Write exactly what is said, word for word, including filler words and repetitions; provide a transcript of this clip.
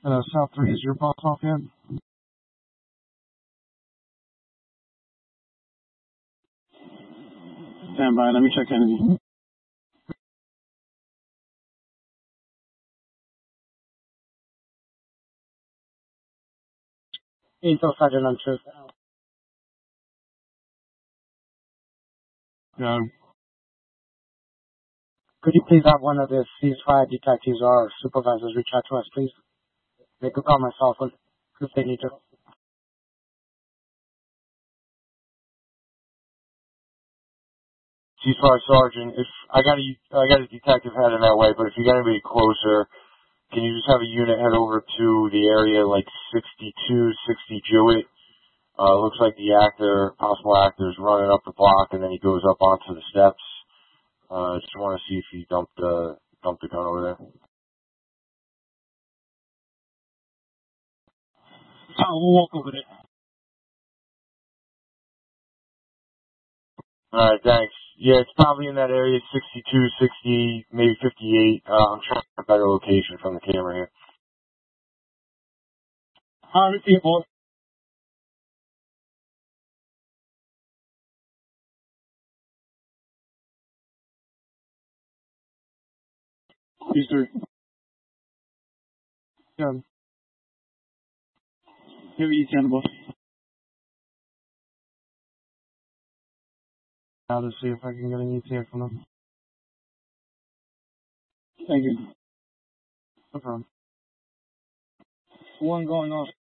Uh, South three, is your boss off yet? Stand by, let me check Kennedy. Intel Sergeant on truth. Yeah. Could you please have one of the ceasefire detectives or supervisors reach out to us, please? They could call my cell phone if they need to. Ceasefire Sergeant, if I got a I got a detective heading that way, but if you got anybody closer, can you just have a unit head over to the area like sixty-two, sixty Jewett? Uh, looks like the actor, possible actor, is running up the block and then he goes up onto the steps. Uh, just want to see if he dumped the dumped the gun over there. Oh, we'll walk over there. Alright, thanks. Yeah, it's probably in that area, sixty-two, sixty, maybe fifty-eight. Uh, I'm trying to get a better location from the camera here. Alright, people. These three. Yeah. Give me each on the bus. I'll just see if I can get an E T A from them. Thank you. No problem. One going off.